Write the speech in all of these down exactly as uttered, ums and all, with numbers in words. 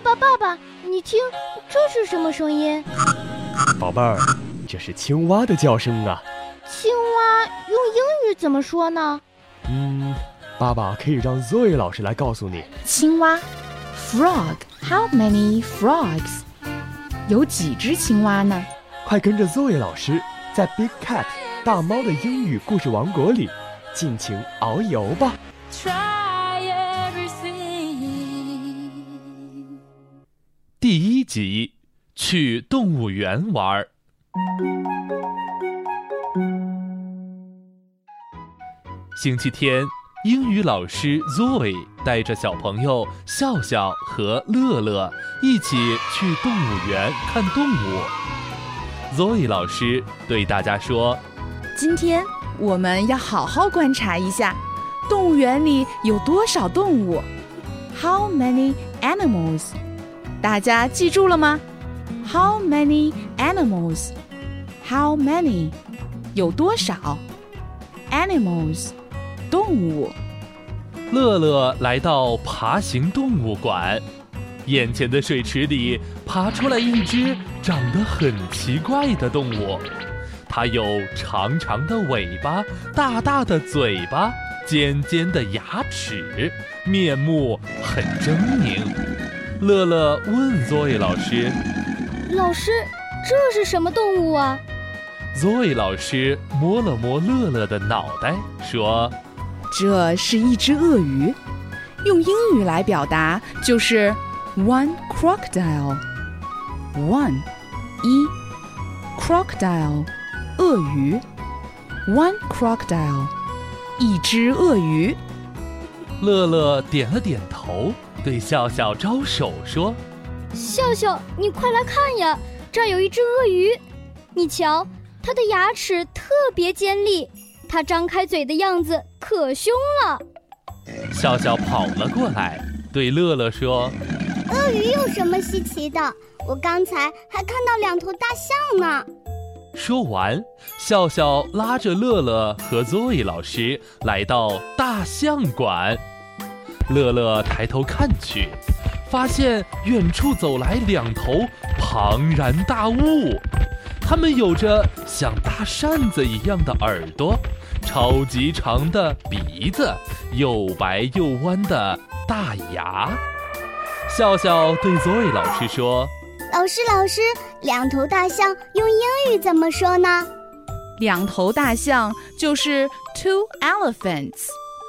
爸爸爸，你听，这是什么声音？ 宝贝儿，这是青蛙的叫声啊。 青蛙用英语怎么说呢？ 嗯，爸爸可以让 Zoe 老师来告诉你。 青蛙 Frog How many frogs 有几只青蛙呢？ 快跟着 Zoe 老师在 Big Cat 大猫的英语故事王国里尽情遨游吧。 第一集，去动物园玩。星期天，英语老师 Zoe 带着小朋友笑笑和乐乐一起去动物园看动物。Zoe 老师对大家说： 今天我们要好好观察一下，动物园里有多少动物 How many animals 大家记住了吗？ How many animals How many 有多少 Animals 动物。 乐乐来到爬行动物馆，眼前的水池里爬出来一只长得很奇怪的动物，它有长长的尾巴，大大的嘴巴，尖尖的牙齿，面目很狰狞。乐乐问 Zoe 老师： 老师，这是什么动物啊？ Zoe 老师摸了摸乐乐的脑袋，说： 这是一只鳄鱼，用英语来表达就是 one crocodile one 一 crocodile 鳄鱼 one crocodile 一只鳄鱼。 乐乐点了点头，对笑笑招手说： 笑笑，你快来看呀，这儿有一只鳄鱼，你瞧，它的牙齿特别尖利，它张开嘴的样子可凶了。 笑笑跑了过来，对乐乐说： 鳄鱼有什么稀奇的？我刚才还看到两头大象呢。 说完，笑笑拉着乐乐和 Zoe 老师来到大象馆。乐乐抬头看去，发现远处走来两头庞然大物，它们有着像大扇子一样的耳朵，超级长的鼻子，又白又弯的大牙。笑笑对 Zoe 老师说： 老师老师，两头大象用英语怎么说呢？ 两头大象就是 two elephants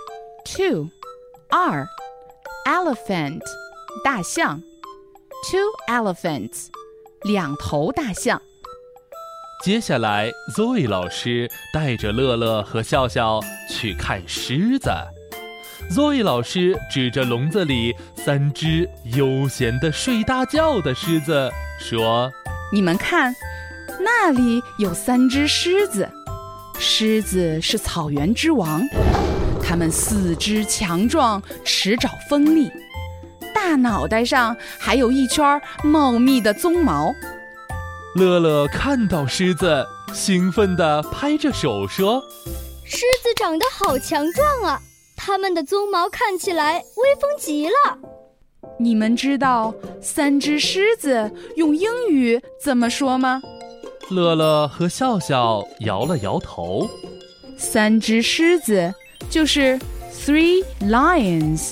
two 二 elephant 大象 two elephants 两头大象。 接下来 Zoe 老师带着乐乐和笑笑去看狮子。Zoe 老师指着笼子里三只悠闲地睡大觉的狮子说： 你们看，那里有三只狮子，狮子是草原之王，它们四肢强壮，齿爪锋利，大脑袋上还有一圈茂密的鬃毛。 乐乐看到狮子，兴奋地拍着手说： 狮子长得好强壮啊，它们的鬃毛看起来威风极了。 你们知道三只狮子用英语怎么说吗？ 乐乐和笑笑摇了摇头。 三只狮子就是 three lions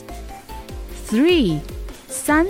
three 三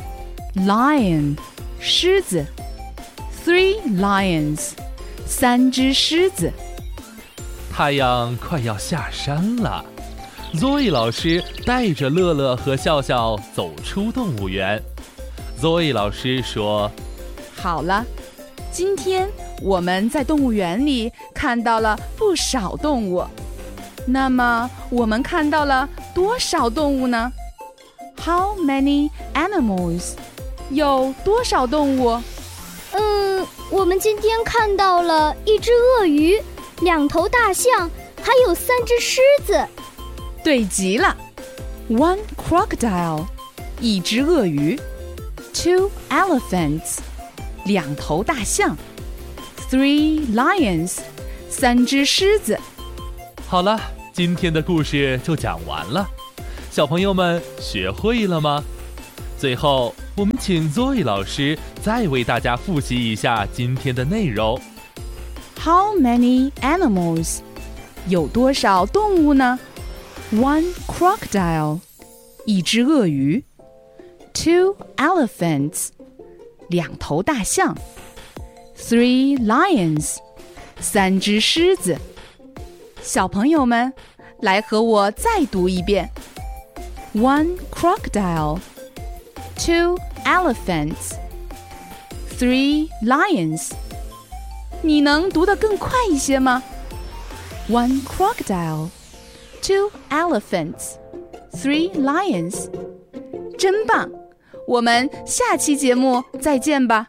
lion 狮子 three lions 三只狮子。 太阳快要下山了， Zoe 老师带着乐乐和笑笑走出动物园。 Zoe 老师说： 好了，今天我们在动物园里看到了不少动物，那么我们看到了多少动物呢？ How many animals 有多少动物？ 嗯，我们今天看到了一只鳄鱼，两头大象，还有三只狮子。 对极了 One crocodile 一只鳄鱼 Two elephants 两头大象 Three lions 三只狮子。 好了，今天的故事就讲完了，小朋友们学会了吗？最后我们请 Zoe 老师再为大家复习一下今天的内容。 How many animals？ 有多少动物呢？ One crocodile， 一只鳄鱼。Two elephants， 两头大象。Three lions， 三只狮子。小朋友们，来和我再读一遍。One crocodile， Two elephants， Three lions。 你能读得更快一些吗？ One crocodile， Two elephants， Three lions。 真棒！我们下期节目再见吧。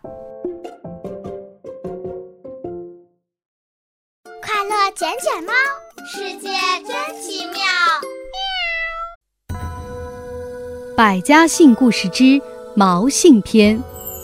快乐捡捡猫，世界真奇妙。 百家姓故事之毛姓篇。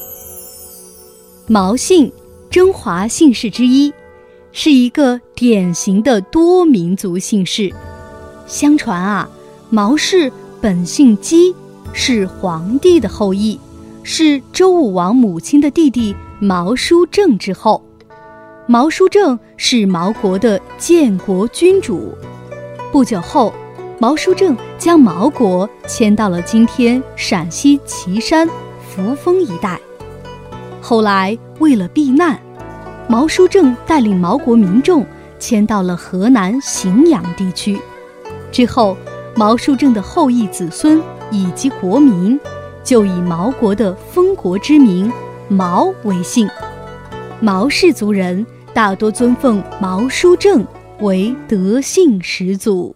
毛姓，中华姓氏之一，是一个典型的多民族姓氏。相传啊，毛氏本姓姬，是皇帝的后裔，是周武王母亲的弟弟毛叔正之后。毛叔正是毛国的建国君主。不久后，毛叔正将毛国迁到了今天陕西岐山、扶风一带。后来为了避难，毛叔正带领毛国民众迁到了河南荥阳地区。之后，毛叔正的后裔子孙以及国民就以毛国的封国之名毛为姓。毛氏族人大多尊奉毛叔正为德姓始祖。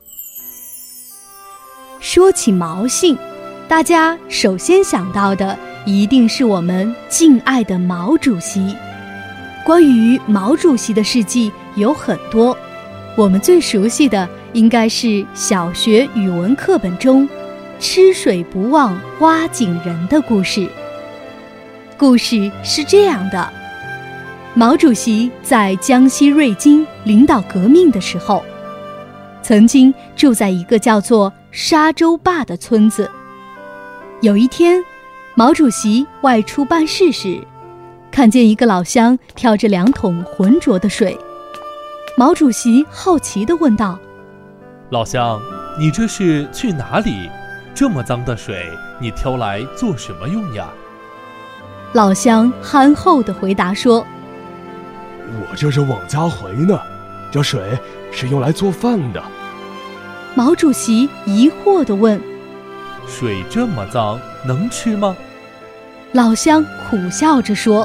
说起毛姓，大家首先想到的一定是我们敬爱的毛主席。关于毛主席的事迹有很多，我们最熟悉的应该是小学语文课本中吃水不忘挖井人的故事。故事是这样的，毛主席在江西瑞金领导革命的时候，曾经住在一个叫做沙洲坝的村子。有一天，毛主席外出办事时，看见一个老乡挑着两桶浑浊的水。毛主席好奇地问道： 老乡，你这是去哪里？这么脏的水，你挑来做什么用呀？ 老乡憨厚地回答说： 我这是往家回呢，这水是用来做饭的。 毛主席疑惑地问： 水这么脏，能吃吗？ 老乡苦笑着说：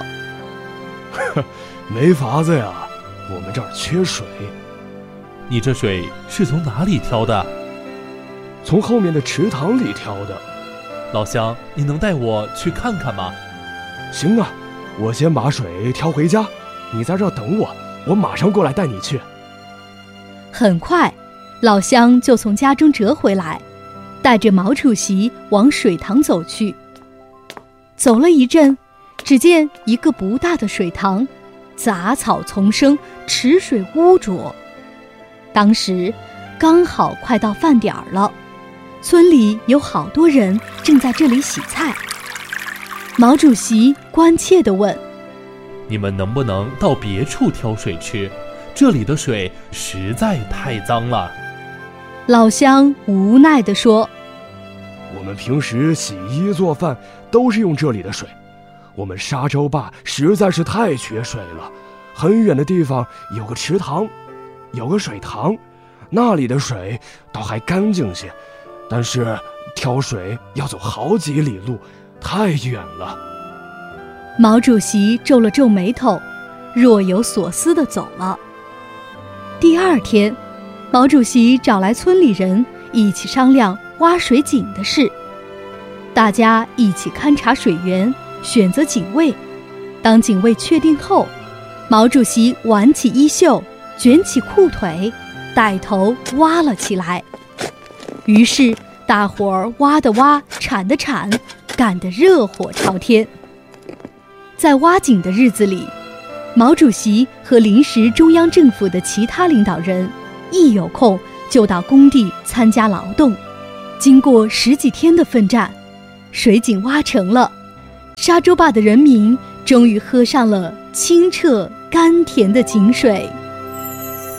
没法子呀，我们这儿缺水。 你这水是从哪里挑的？ 从后面的池塘里挑的。 老乡，你能带我去看看吗？ 行啊，我先把水挑回家，你在这儿等我，我马上过来带你去。 很快，老乡就从家中折回来，带着毛主席往水塘走去。走了一阵，只见一个不大的水塘，杂草丛生，池水污浊。当时刚好快到饭点儿了，村里有好多人正在这里洗菜。毛主席关切地问： 你们能不能到别处挑水吃？这里的水实在太脏了。 老乡无奈地说： 我们平时洗衣做饭都是用这里的水，我们沙洲坝实在是太缺水了。很远的地方有个池塘，有个水塘，那里的水倒还干净些，但是挑水要走好几里路，太远了。 毛主席皱了皱眉头，若有所思地走了。第二天，毛主席找来村里人一起商量挖水井的事。大家一起勘察水源，选择井位。当井位确定后，毛主席挽起衣袖，卷起裤腿，带头挖了起来。于是大伙儿挖的挖，铲的铲，干得热火朝天。在挖井的日子里，毛主席和临时中央政府的其他领导人一有空就到工地参加劳动。经过十几天的奋战，水井挖成了。 沙洲坝的人民终于喝上了清澈甘甜的井水。